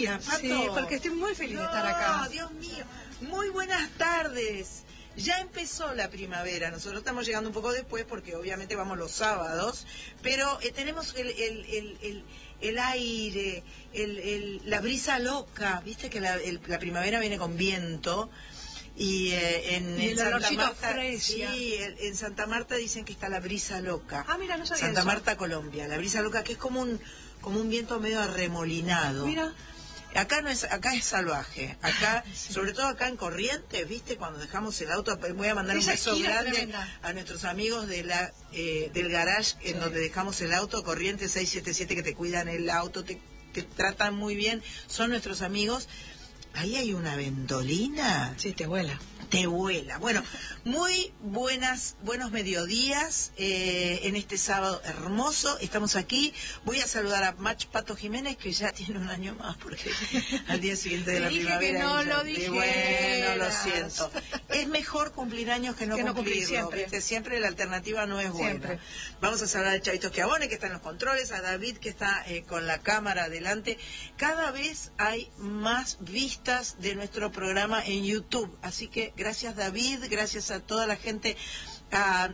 alegría, Pato. Sí, porque estoy muy feliz de estar acá. Dios mío. Muy buenas tardes. Ya empezó la primavera. Nosotros estamos llegando un poco después porque obviamente vamos los sábados, pero tenemos el aire, la brisa loca. Viste que la primavera viene con viento. Y en Santa Marta, sí, en Santa Marta dicen que está la brisa loca. Ah, mira, no sabía Santa eso. Marta, Colombia. La brisa loca, que es como un viento medio arremolinado. Mira. Acá es salvaje. Acá, sí. Sobre todo acá en Corrientes, ¿viste? Cuando dejamos el auto, voy a mandar un beso grande a nuestros amigos de del garage en donde dejamos el auto, Corrientes 677, que te cuidan el auto, te tratan muy bien, son nuestros amigos. Ahí hay una ventolina. Sí, te vuela. Te vuela. Bueno, muy buenos mediodías en este sábado hermoso. Estamos aquí. Voy a saludar a Mach Pato Jiménez, que ya tiene un año más, porque al día siguiente de la primavera. Que no lo dije. Bueno, lo siento. Es mejor cumplir años que no cumplirlo. Siempre. ¿Viste? Siempre la alternativa no es buena. Vamos a saludar a Chavito Schiavone, que está en los controles, a David, que está con la cámara adelante. Cada vez hay más vistas de nuestro programa en YouTube, así que gracias David, gracias a toda la gente, a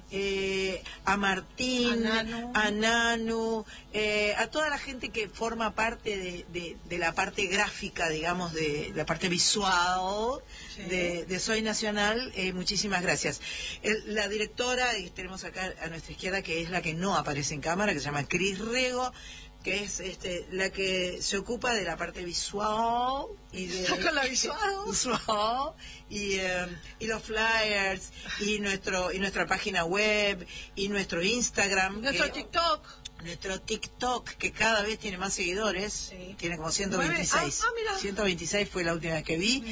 Martín, a Nanu, a toda la gente que forma parte de la parte gráfica, digamos, de la parte visual de Soy Nacional. Muchísimas gracias. La directora, y tenemos acá a nuestra izquierda, que es la que no aparece en cámara, que se llama Cris Rego, que es la que se ocupa de la parte visual y con la visual y los flyers y nuestra página web y nuestro Instagram, nuestro TikTok, que cada vez tiene más seguidores, tiene como 126. 126 fue la última vez que vi.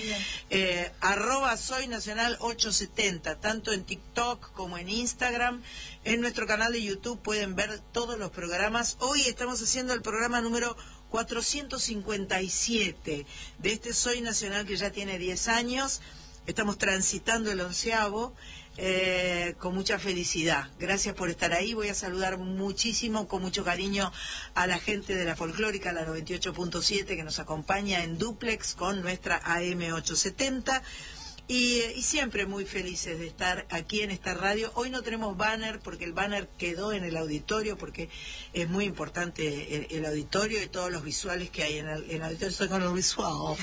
@Soy Nacional 870, tanto en TikTok como en Instagram. En nuestro canal de YouTube pueden ver todos los programas. Hoy estamos haciendo el programa número 457 de este Soy Nacional, que ya tiene 10 años. Estamos transitando el 11avo. Con mucha felicidad. Gracias por estar ahí. Voy a saludar muchísimo, con mucho cariño, a la gente de la Folclórica, la 98.7, que nos acompaña en dúplex con nuestra AM 870. Y siempre muy felices de estar aquí en esta radio. Hoy no tenemos banner, porque el banner quedó en el auditorio, porque es muy importante el auditorio y todos los visuales que hay en el auditorio. Estoy con el visual.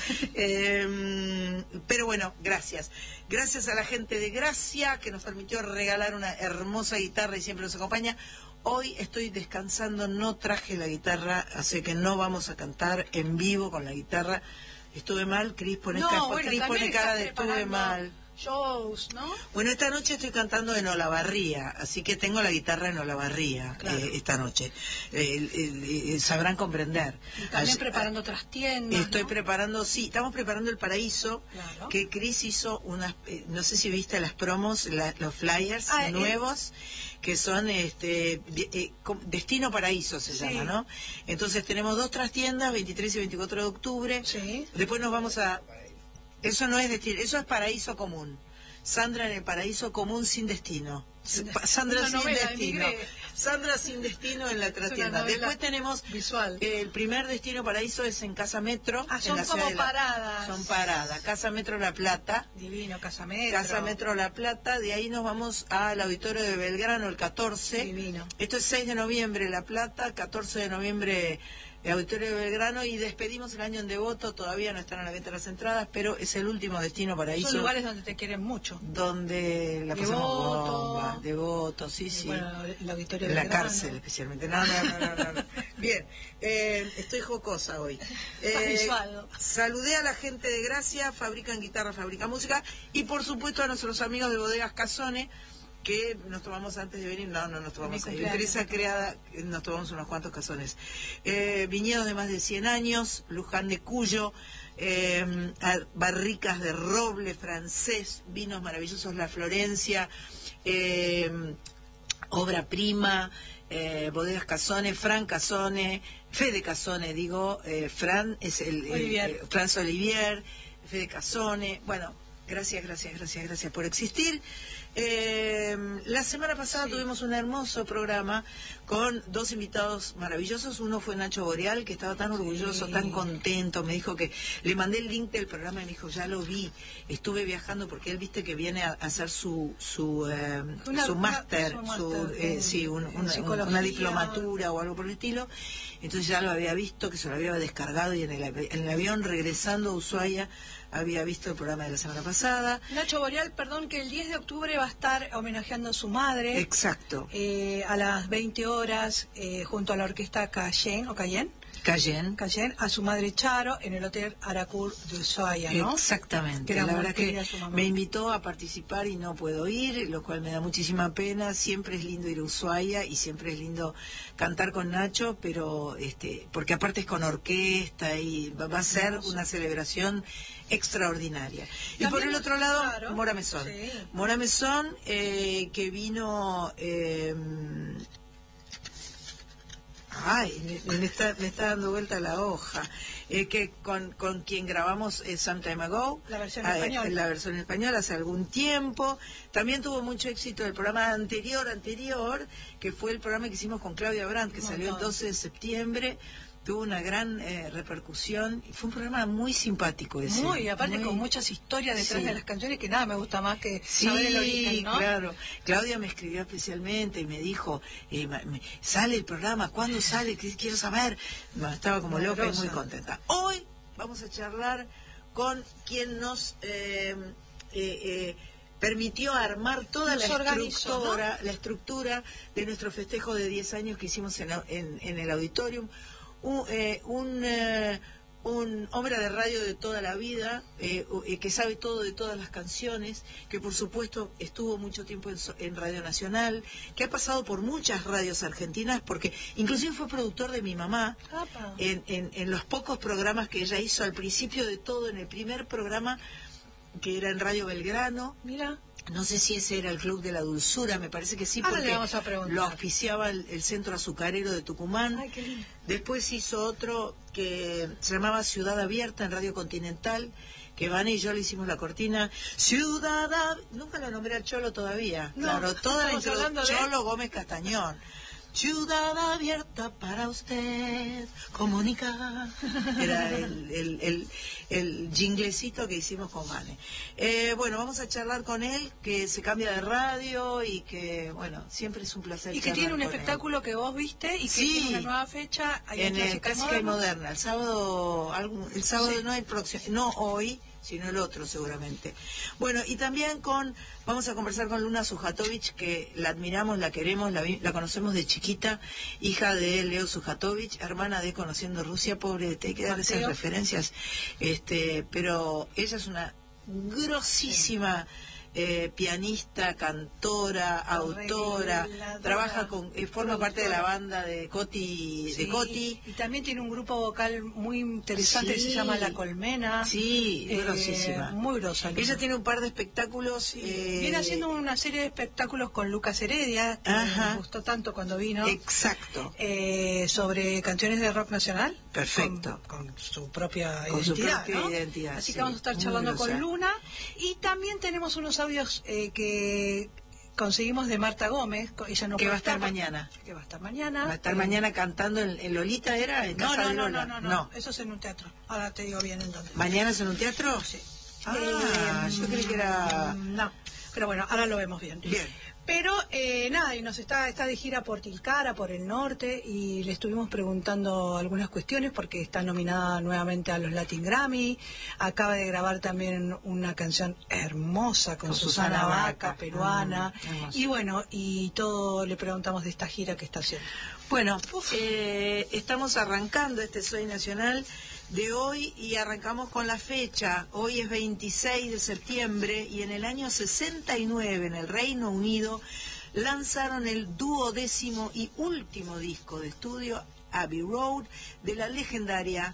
Pero bueno, gracias. Gracias a la gente de Gracia, que nos permitió regalar una hermosa guitarra y siempre nos acompaña. Hoy estoy descansando, no traje la guitarra, así que no vamos a cantar en vivo con la guitarra. Estuve mal, Cris pone cara de estuve mal. Shows, ¿no? Bueno, esta noche estoy cantando en Olavarría, así que tengo la guitarra en Olavarría, esta noche. Sabrán comprender. Y también preparando otras tiendas. Estoy preparando, estamos preparando el Paraíso, que Cris hizo unas, no sé si viste las promos, los flyers nuevos, que son Destino Paraíso se llama, ¿no? Entonces tenemos 2 trastiendas, 23 y 24 de octubre. Después nos vamos a... Eso no es destino, eso es paraíso común. Sandra en el paraíso común sin destino. Sandra sin destino. Sandra sin destino en la trastienda. Después tenemos visual. El primer destino paraíso es en Casa Metro. Son en como paradas. Son paradas. Casa Metro La Plata. Divino, Casa Metro. Casa Metro La Plata. De ahí nos vamos al auditorio de Belgrano el 14. Divino. Esto es 6 de noviembre La Plata, 14 de noviembre el auditorio de Belgrano, y despedimos el año en Devoto. Todavía no están a la venta las entradas, pero es el último destino paraíso. Son lugares donde te quieren mucho. Donde la pasamos bomba. Devoto, sí. Bueno, el auditorio de la Belgrano. Cárcel, especialmente. No. Bien, estoy jocosa hoy. Saludé a la gente de Gracia, fabrican guitarra, fabrican música, y por supuesto a nuestros amigos de Bodegas Casone, que nos tomamos antes de venir. No nos tomamos ahí. Empresa creada, nos tomamos unos cuantos cazones. Viñedos de más de 100 años, Luján de Cuyo, barricas de roble francés, vinos maravillosos, La Florencia, Obra Prima, Bodegas Casone, Fran Casone, Fede Casone, Fran es Franz Olivier, Fede Casone. Bueno, gracias por existir. La semana pasada tuvimos un hermoso programa con dos invitados maravillosos. Uno fue Nacho Boreal, que estaba tan orgulloso, tan contento. Me dijo que le mandé el link del programa y me dijo, ya lo vi. Estuve viajando porque él, viste, que viene a hacer su máster, una diplomatura o algo por el estilo. Entonces ya lo había visto, que se lo había descargado, y en el avión regresando a Ushuaia había visto el programa de la semana pasada. Nacho Boreal, perdón, que el 10 de octubre va a estar homenajeando a su madre. Exacto. A las 20 horas, junto a la orquesta Cayenne, a su madre Charo, en el Hotel Aracur de Ushuaia, ¿no? Exactamente. La verdad que me invitó a participar y no puedo ir, lo cual me da muchísima pena. Siempre es lindo ir a Ushuaia y siempre es lindo cantar con Nacho, pero porque aparte es con orquesta y va a ser una celebración extraordinaria. Y por el otro lado, claro, Mora Mesón. Sí. Mora Mesón, que vino... me está dando vuelta la hoja. Que con quien grabamos Some Time Ago, la versión española. La versión española hace algún tiempo. También tuvo mucho éxito el programa anterior, que fue el programa que hicimos con Claudia Brandt, que salió el 12 de septiembre. Tuvo una gran repercusión y fue un programa muy simpático ese. Aparte con muchas historias detrás de las canciones, que nada me gusta más que saber el origen, ¿no? Claro. Claudia me escribió especialmente y me dijo, sale el programa, ¿cuándo sale? Quiero saber. Estaba como loca y muy contenta. Hoy vamos a charlar con quien nos permitió armar toda la estructura de nuestro festejo de 10 años que hicimos en el auditorium. Un hombre de radio de toda la vida, que sabe todo de todas las canciones, que por supuesto estuvo mucho tiempo en Radio Nacional, que ha pasado por muchas radios argentinas, porque inclusive fue productor de mi mamá en los pocos programas que ella hizo al principio de todo, en el primer programa que era en Radio Belgrano. Mira. No sé si ese era el Club de la Dulzura, me parece que sí, porque lo auspiciaba el Centro Azucarero de Tucumán. Ay, qué lindo. Después hizo otro que se llamaba Ciudad Abierta en Radio Continental, que Vane y yo le hicimos la cortina. Nunca lo nombré al Cholo todavía. No, claro, toda la introducción. Cholo Gómez Castañón. Ciudad abierta para usted, comunica. Era el jinglecito que hicimos con Vane. Bueno, vamos a charlar con él, que se cambia de radio y que, bueno, siempre es un placer. Y que tiene un espectáculo que vos viste y que tiene una nueva fecha en el Clásica y Moderna. El sábado no el próximo, no hoy, sino el otro seguramente. Bueno, y también vamos a conversar con Luna Sujatovich, que la admiramos, la queremos, la conocemos de chiquita, hija de Leo Sujatovich, hermana de Conociendo Rusia. Pobre, te hay que dar esas referencias, pero ella es una grosísima pianista, cantora, autora, trabaja forma parte de la banda de Coti. Y también tiene un grupo vocal muy interesante que se llama La Colmena. Grosísima. Muy grosa. Ella tiene un par de espectáculos. Viene haciendo una serie de espectáculos con Lucas Heredia, que me gustó tanto cuando vino. Exacto. Sobre canciones de rock nacional. Perfecto. Con su propia identidad. Así que vamos a estar charlando con Luna. Y también tenemos unos audios que conseguimos de Marta Gómez. Ella no que va a estar mañana. Que va a estar mañana. Va a estar mañana cantando en Lolita, ¿era? ¿En casa de Lola? No. Eso es en un teatro. Ahora te digo bien en dónde. ¿Mañana es en un teatro? Sí. Yo creí que era... No, pero bueno, ahora lo vemos bien. Pero nada, y nos está de gira por Tilcara, por el norte, y le estuvimos preguntando algunas cuestiones porque está nominada nuevamente a los Latin Grammy. Acaba de grabar también una canción hermosa con Susana Baca, peruana. Y bueno, y todo le preguntamos de esta gira que está haciendo. Bueno, estamos arrancando este Soy Nacional de hoy y arrancamos con la fecha. Hoy es 26 de septiembre y en el año 69 en el Reino Unido lanzaron el 12º y último disco de estudio, Abbey Road, de la legendaria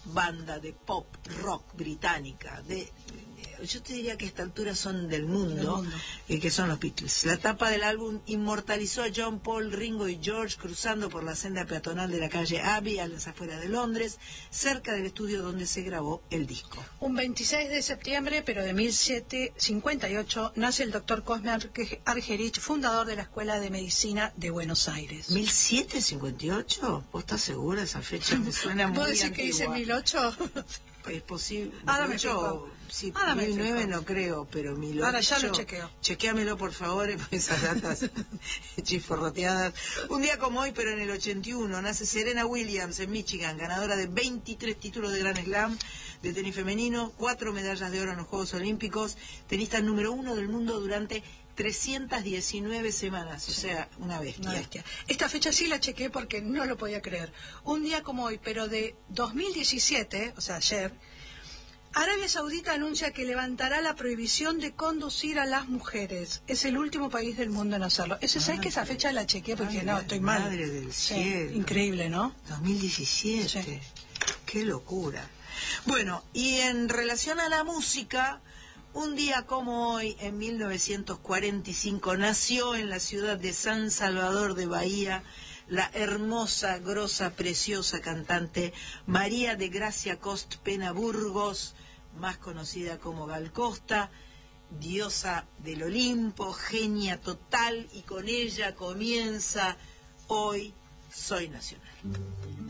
banda de pop rock británica, yo te diría que a esta altura son del mundo. Que son los Beatles. La tapa del álbum inmortalizó a John, Paul, Ringo y George cruzando por la senda peatonal de la calle Abbey a las afueras de Londres, cerca del estudio donde se grabó el disco. Un 26 de septiembre, pero de 1758, nace el doctor Cosme Argerich, fundador de la Escuela de Medicina de Buenos Aires. ¿1758? ¿Vos estás segura de esa fecha? Me suena muy ¿Vos decís que dice 1008? Es posible. Ahora me fijo. Sí, 1009 no creo, pero 1008. Ahora ya lo chequeo. Chequéamelo, por favor, esas datas chiforroteadas. Un día como hoy, pero en el 81, nace Serena Williams en Michigan, ganadora de 23 títulos de Grand Slam de tenis femenino, 4 medallas de oro en los Juegos Olímpicos, tenista número 1 del mundo durante 319 semanas, o sea, una bestia. Esta fecha sí la chequé porque no lo podía creer. Un día como hoy, pero de 2017, o sea, ayer, Arabia Saudita anuncia que levantará la prohibición de conducir a las mujeres. Es el último país del mundo en hacerlo. ¿Sabes que esa fecha la chequé? Porque no, estoy mal. Madre del cielo. Increíble, ¿no? 2017. Sí. Qué locura. Bueno, y en relación a la música, un día como hoy, en 1945, nació en la ciudad de San Salvador de Bahía la hermosa, grosa, preciosa cantante María de Gracia Cost Pena Burgos, más conocida como Gal Costa, diosa del Olimpo, genia total, y con ella comienza Hoy Soy Nacional.